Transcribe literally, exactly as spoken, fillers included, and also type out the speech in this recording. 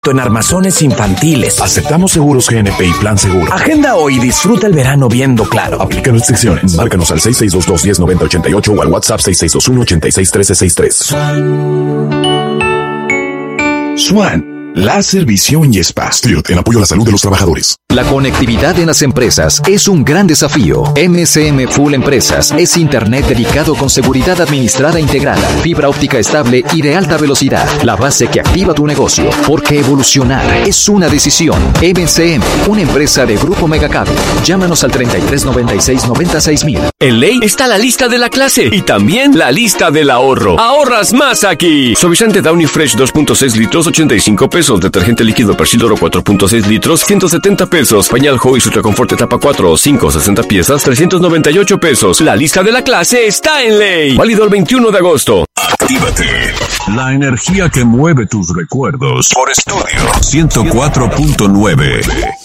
En armazones infantiles. Aceptamos seguros G N P y Plan Seguro. Agenda hoy y disfruta el verano viendo claro. Aplican restricciones. Márcanos al seis seis dos dos, uno cero nueve cero ocho ocho o al WhatsApp seis seis dos uno, ocho seis uno tres seis tres. Swan. Láser, visión y spa. Stilt, en apoyo a la salud de los trabajadores. La conectividad en las empresas es un gran desafío. M C M Full Empresas es internet dedicado con seguridad administrada integrada, fibra óptica estable y de alta velocidad. La base que activa tu negocio. Porque evolucionar es una decisión. M C M, una empresa de Grupo Megacable. Llámanos al treinta y tres noventa y seis noventa y seis mil. En Ley está la lista de la clase y también la lista del ahorro. Ahorras más aquí. Suavizante Downy Fresh dos punto seis litros, ochenta y cinco pesos. Detergente líquido Persil Oro cuatro punto seis litros, ciento setenta pesos. Pañal Joy Ultra Confort etapa cuatro o cinco, sesenta piezas, trescientos noventa y ocho pesos. La lista de la clase está en Ley. Válido el veintiuno de agosto. Actívate. La energía que mueve tus recuerdos. Por Estudio ciento cuatro punto nueve.